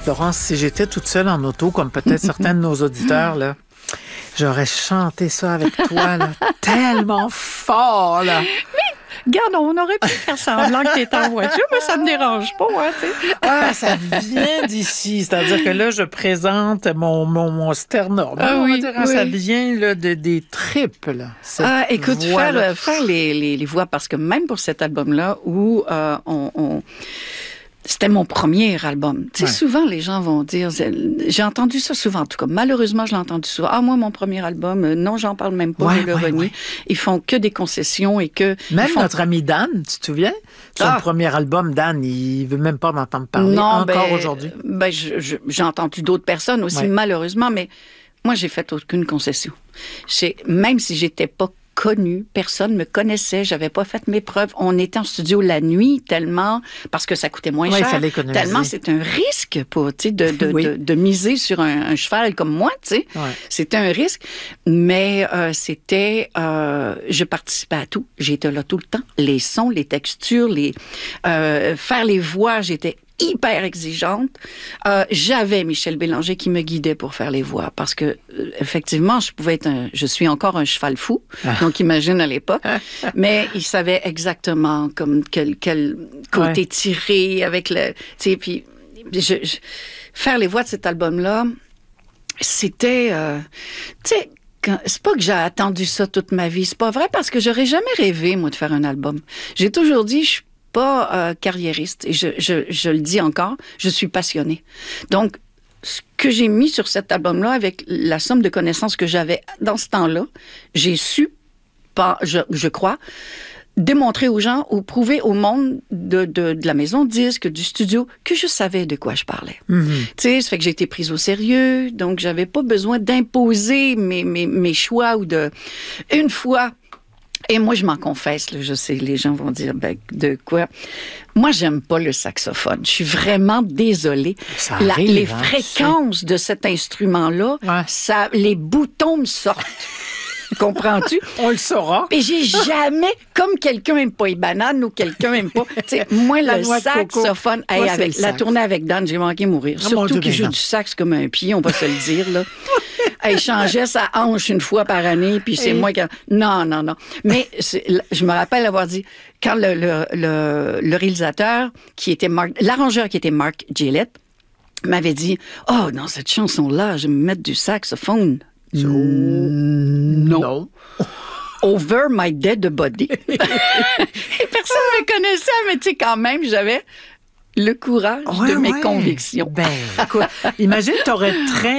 Laurence, si j'étais toute seule en auto, comme peut-être certains de nos auditeurs, là, j'aurais chanté ça avec toi, là, tellement fort, là. Regarde, on aurait pu faire semblant que tu étais en voiture, mais ça me dérange pas, hein, tu sais. Ah, ça vient d'ici. C'est-à-dire que là, je présente mon sternum. Oui. Ça vient là, des tripes, là. Écoute, faire les voix, parce que même pour cet album-là, où c'était mon premier album. Tu sais, souvent, les gens vont dire... J'ai entendu ça souvent, en tout cas. Malheureusement, je l'ai entendu souvent. Ah, moi, mon premier album, non, j'en parle même pas, je le renie. Ils font que des concessions et que... Même notre ami Dan, tu te souviens? Son premier album, Dan, il veut même pas m'entendre parler encore aujourd'hui. J'ai entendu d'autres personnes aussi, malheureusement, mais moi, j'ai fait aucune concession. Même si j'étais pas connue, personne me connaissait, j'avais pas fait mes preuves. On était en studio la nuit tellement, parce que ça coûtait moins cher. Il fallait économiser. Tellement c'est un risque pour, tu sais, de miser sur un cheval comme moi, tu sais. Ouais. C'était un risque, mais je participais à tout. J'étais là tout le temps. Les sons, les textures, faire les voix, j'étais hyper exigeante. J'avais Michel Bélanger qui me guidait pour faire les voix parce que effectivement, je suis encore un cheval fou. Donc imagine à l'époque, mais il savait exactement comme quel côté tirer avec le, tu sais, puis faire les voix de cet album-là, c'était, tu sais. C'est pas que j'ai attendu ça toute ma vie, c'est pas vrai parce que j'aurais jamais rêvé moi de faire un album. J'ai toujours dit je suis pas carriériste et je le dis encore, je suis passionnée. Donc ce que j'ai mis sur cet album-là avec la somme de connaissances que j'avais dans ce temps-là, j'ai su, je crois, démontrer aux gens ou prouver au monde de la maison de disques, du studio, que je savais de quoi je parlais. Mm-hmm. Tu sais, ça fait que j'ai été prise au sérieux, donc j'avais pas besoin d'imposer mes choix ou une fois. Et moi, je m'en confesse, là, je sais, les gens vont dire, de quoi? Moi, j'aime pas le saxophone. Je suis vraiment désolée. Les fréquences de cet instrument-là, les boutons me sortent. Comprends-tu? On le saura. Et j'ai jamais, comme quelqu'un aime pas les bananes ou quelqu'un aime pas, tu sais, moi, le saxophone, avec la tournée avec Dan, j'ai manqué mourir. Surtout qu'il joue du sax comme un pied, on va se le dire, là. Il changeait sa hanche une fois par année, puis c'est moi qui... Non. Mais je me rappelle avoir dit, quand le réalisateur, l'arrangeur qui était Mark Gillett, m'avait dit, « Oh, dans cette chanson-là, je vais me mettre du saxophone. » Non. Over my dead body. Et personne ne me connaissait, mais tu sais, quand même, j'avais le courage de mes convictions. Écoute, imagine, t'aurais très